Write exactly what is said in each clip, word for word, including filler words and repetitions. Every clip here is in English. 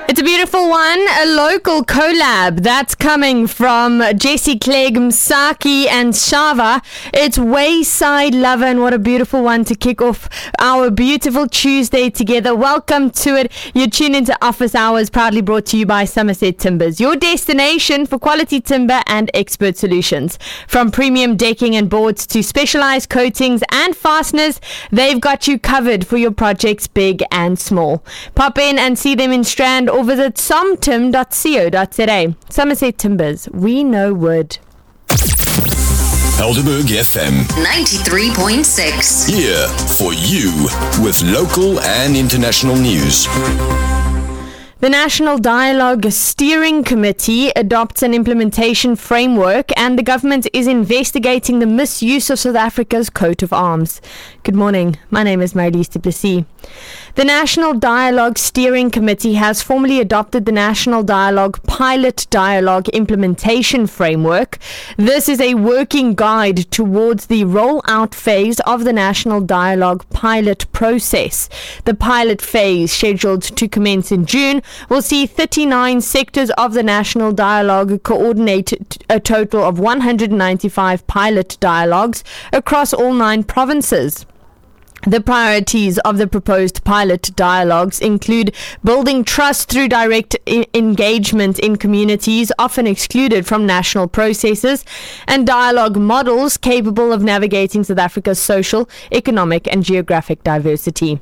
It's a beautiful one, a local collab that's coming from Jesse Clegg, Msaki and Shava. It's Wayside Lover, and what a beautiful one to kick off our beautiful Tuesday together. Welcome to it. You're tuned into Office Hours, proudly brought to you by Somerset Timbers, your destination for quality timber and expert solutions. From premium decking and boards to specialized coatings and fasteners, they've got you covered for your projects big and small. Pop in and see them in Strand or visit somtim dot co dot za. Somerset Timbers, we know wood. Helderberg F M ninety-three point six. Here for you with local and international news. The National Dialogue Steering Committee adopts an implementation framework, and the government is investigating the misuse of South Africa's coat of arms. Good morning. My name is Marilise du Plessis. The National Dialogue Steering Committee has formally adopted the National Dialogue Pilot Dialogue Implementation Framework. This is a working guide towards the rollout phase of the National Dialogue pilot process. The pilot phase, scheduled to commence in June, will see thirty-nine sectors of the National Dialogue coordinate a total of one hundred ninety-five pilot dialogues across all nine provinces. The priorities of the proposed pilot dialogues include building trust through direct I- engagement in communities often excluded from national processes, and dialogue models capable of navigating South Africa's social, economic and geographic diversity.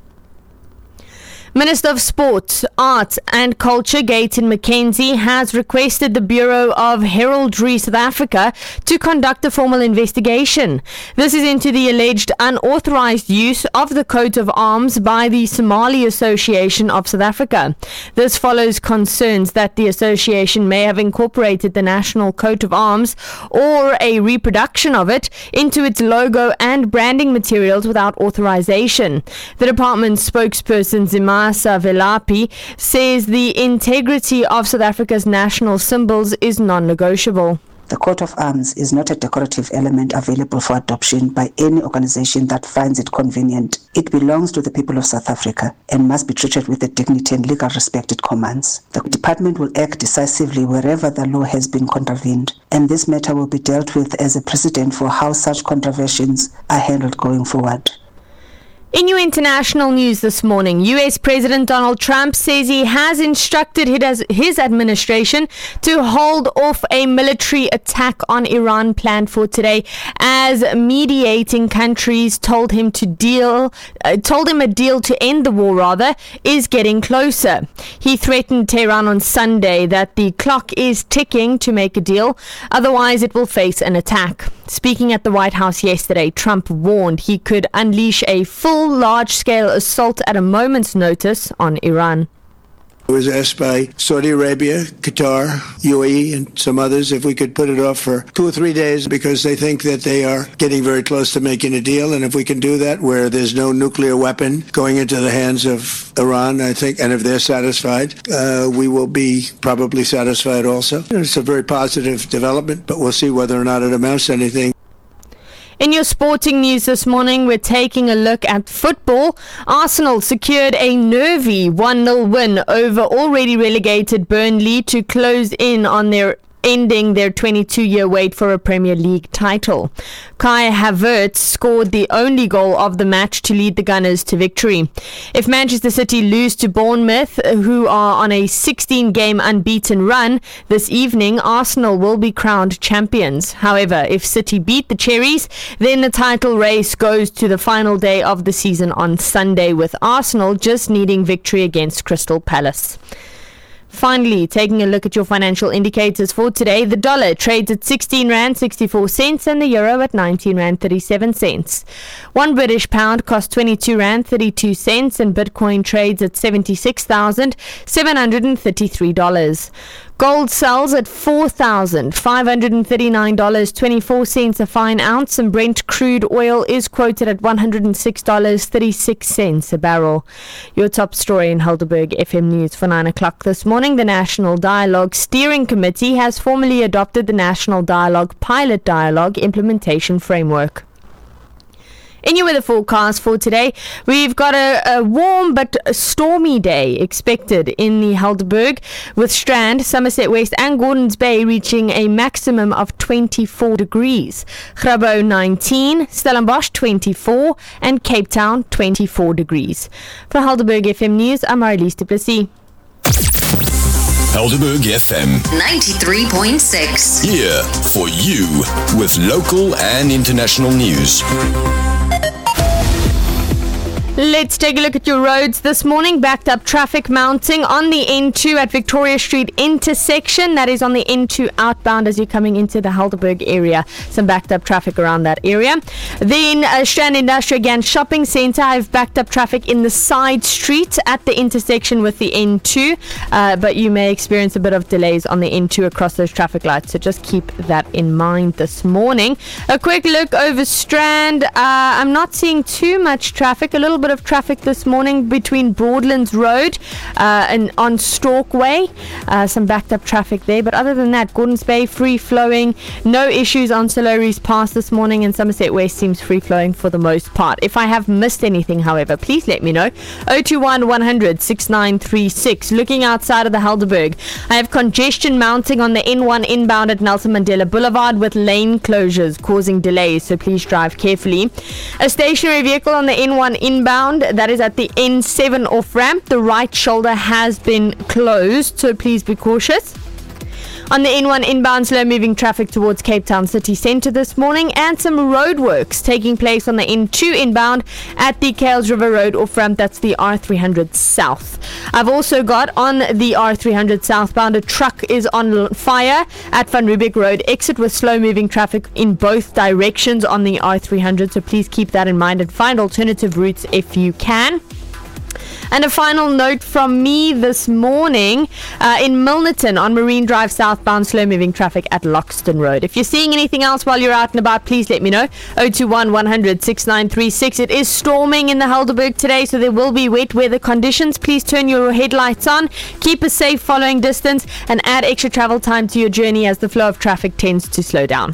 Minister of Sport, Art and Culture, Gayton McKenzie, has requested the Bureau of Heraldry South Africa to conduct a formal investigation. This is into the alleged unauthorized use of the coat of arms by the Somali Association of South Africa. This follows concerns that the association may have incorporated the national coat of arms or a reproduction of it into its logo and branding materials without authorization. The department's spokesperson, Zima Velapi, says the integrity of South Africa's national symbols is non-negotiable. The coat of arms is not a decorative element available for adoption by any organization that finds it convenient. It belongs to the people of South Africa and must be treated with the dignity and legal respect it commands. The department will act decisively wherever the law has been contravened, and this matter will be dealt with as a precedent for how such contraventions are handled going forward. In your international news this morning, U S President Donald Trump says he has instructed his administration to hold off a military attack on Iran planned for today, as mediating countries told him to deal, uh, told him a deal to end the war rather is getting closer. He threatened Tehran on Sunday that the clock is ticking to make a deal, otherwise it will face an attack. Speaking at the White House yesterday, Trump warned he could unleash a full large-scale assault at a moment's notice on Iran. I was asked by Saudi Arabia, Qatar, U A E, and some others if we could put it off for two or three days because they think that they are getting very close to making a deal. And if we can do that where there's no nuclear weapon going into the hands of Iran, I think, and if they're satisfied, uh, we will be probably satisfied also. It's a very positive development, but we'll see whether or not it amounts to anything. In your sporting news this morning, we're taking a look at football. Arsenal secured a nervy one nil win over already relegated Burnley to close in on their ending their twenty-two-year wait for a Premier League title. Kai Havertz scored the only goal of the match to lead the Gunners to victory. If Manchester City lose to Bournemouth, who are on a sixteen-game unbeaten run, this evening Arsenal will be crowned champions. However, if City beat the Cherries, then the title race goes to the final day of the season on Sunday, with Arsenal just needing victory against Crystal Palace. Finally, taking a look at your financial indicators for today, the dollar trades at sixteen rand sixty-four cents and the euro at nineteen rand thirty-seven cents. One British pound costs twenty-two rand thirty-two cents and Bitcoin trades at seventy-six thousand seven hundred thirty-three dollars. Gold sells at four thousand five hundred thirty-nine dollars and twenty-four cents a fine ounce, and Brent crude oil is quoted at one hundred six dollars and thirty-six cents a barrel. Your top story in Helderberg F M News for nine o'clock this morning. The National Dialogue Steering Committee has formally adopted the National Dialogue Pilot Dialogue Implementation Framework. In your weather forecast for today, we've got a, a warm but a stormy day expected in the Helderberg, with Strand, Somerset West and Gordons Bay reaching a maximum of twenty-four degrees. Grabo nineteen, Stellenbosch twenty-four and Cape Town twenty-four degrees. For Helderberg F M News, I'm Marlies du Plessis. Helderberg F M ninety-three point six. Here for you with local and international news. Let's take a look at your roads this morning. Backed up traffic mounting on the N two at Victoria Street intersection. That is on the N two outbound as you're coming into the Helderberg area. Some backed up traffic around that area. Then uh, Strand Industrial Gant Shopping Centre. I've backed up traffic in the side street at the intersection with the N two. Uh, but you may experience a bit of delays on the N two across those traffic lights. So just keep that in mind this morning. A quick look over Strand. Uh, I'm not seeing too much traffic. A little bit of traffic this morning between Broadlands Road uh, and on Stork Way. Uh, some backed up traffic there, but other than that, Gordons Bay free flowing. No issues on Solory's Pass this morning, and Somerset West seems free flowing for the most part. If I have missed anything, however, please let me know. oh two one, one hundred, sixty-nine thirty-six. Looking outside of the Helderberg, I have congestion mounting on the N one inbound at Nelson Mandela Boulevard with lane closures causing delays, so please drive carefully. A stationary vehicle on the N one inbound, that is at the N seven off ramp. The right shoulder has been closed, so please be cautious. On the N one inbound, slow moving traffic towards Cape Town city centre this morning, and some roadworks taking place on the N two inbound at the Kales River Road off ramp. That's the R three hundred South. I've also got on the R three hundred southbound, a truck is on fire at Van Riebeeck Road exit with slow moving traffic in both directions on the R three hundred, so please keep that in mind and find alternative routes if you can. And a final note from me this morning, uh, in Milnerton on Marine Drive southbound, slow moving traffic at Loxton Road. If you're seeing anything else while you're out and about, please let me know. oh two one, one hundred, sixty-nine thirty-six. It is storming in the Helderberg today, so there will be wet weather conditions. Please turn your headlights on, keep a safe following distance, and add extra travel time to your journey as the flow of traffic tends to slow down.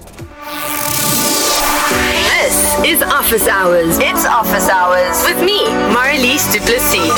This is Office Hours. It's Office Hours with me, Marlies du Plessis.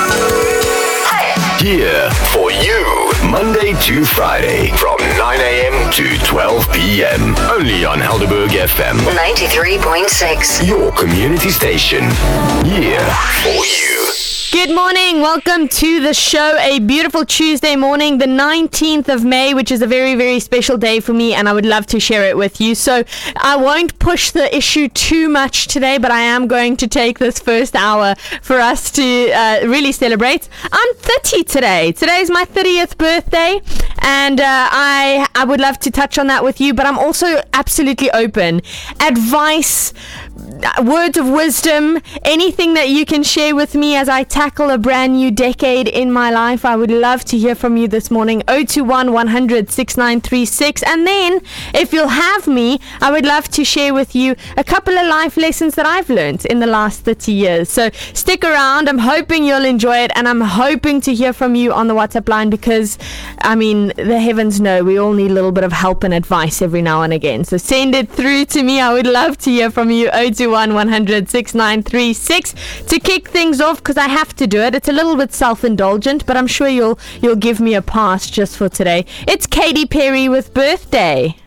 Here for you, Monday to Friday from nine a.m. to twelve p.m. Only on Helderberg F M ninety-three point six. Your community station. Here for you. Good morning. Welcome to the show. A beautiful Tuesday morning, the nineteenth of May, which is a very, very special day for me, and I would love to share it with you. So I won't push the issue too much today, but I am going to take this first hour for us to uh, really celebrate. I'm thirty today. Today is my thirtieth birthday, and uh, I, I would love to touch on that with you, but I'm also absolutely open. Advice, words of wisdom, anything that you can share with me as I tackle a brand new decade in my life. I would love to hear from you this morning. oh two one, one hundred, sixty-nine thirty-six. And then, if you'll have me, I would love to share with you a couple of life lessons that I've learned in the last thirty years. So stick around. I'm hoping you'll enjoy it, and I'm hoping to hear from you on the WhatsApp line because, I mean, the heavens know we all need a little bit of help and advice every now and again. So send it through to me. I would love to hear from you. oh two one, one hundred, sixty-nine thirty-six. To kick things off, because I have to do it. It's a little bit self-indulgent, but I'm sure you'll you'll give me a pass just for today. It's Katy Perry with Birthday.